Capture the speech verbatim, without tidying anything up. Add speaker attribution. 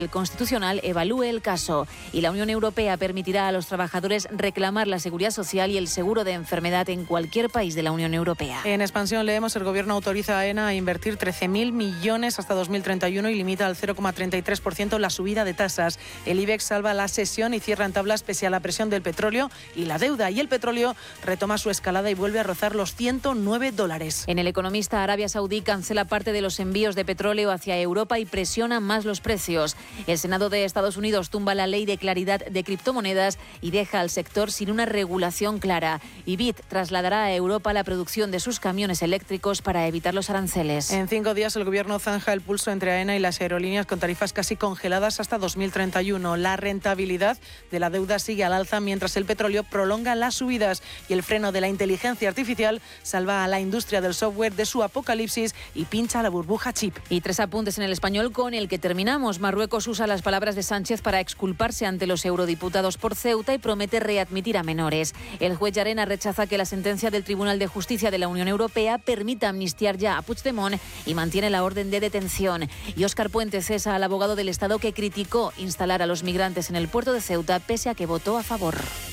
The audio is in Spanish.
Speaker 1: el Constitucional evalúe el caso y la Unión Europea permitirá a los trabajadores reclamar la seguridad social y el seguro de enfermedad en cualquier país de la Unión Europea.
Speaker 2: En Expansión leemos: el Gobierno autoriza a AENA a invertir trece mil millones hasta dos mil treinta y uno y limita al cero coma treinta y tres por ciento la subida de tasas. El IBEX salva la sesión y cierra en tablas pese a la presión del petróleo y la deuda. Y el petróleo retoma su escalada y vuelve a rozar los ciento nueve dólares.
Speaker 1: En El Economista, Arabia Saudí cancela parte de los envíos de petróleo hacia Europa y presiona más los precios. El Senado de Estados Unidos tumba la ley de claridad de criptomonedas y deja al sector sin una regulación clara. Y B I D trasladará a Europa la producción de sus camiones eléctricos para evitar los aranceles.
Speaker 2: En cinco días el Gobierno zanja el pulso entre AENA y las aerolíneas con tarifas casi congeladas hasta dos mil treinta y uno. La rentabilidad de la deuda sigue al alza mientras el petróleo prolonga las subidas y el freno de la inteligencia artificial salva a la industria del software de su apocalipsis y pincha la burbuja chip.
Speaker 1: Y tres apuntes en El Español con el que terminamos. Marruecos usa las palabras de Sánchez para exculparse ante los eurodiputados por Ceuta y promete readmitir a menores. El juez Llarena rechaza que la sentencia del Tribunal de Justicia de la Unión Europea permita amnistiar ya a Puigdemont y mantiene la orden de detención. Y Óscar Puente cesa al abogado del Estado que criticó instalar a los migrantes en el puerto de Ceuta pese a que votó a favor.